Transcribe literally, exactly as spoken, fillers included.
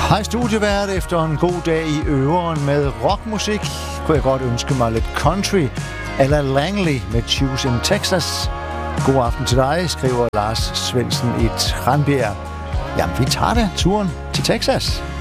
Hej studievært. Efter en god dag i øveren med rockmusik, kunne jeg godt ønske mig lidt country eller Langley med Choose in Texas. God aften til dig, skriver Lars Svendsen i Tranbjerg. Jamen, vi tager det turen til Texas.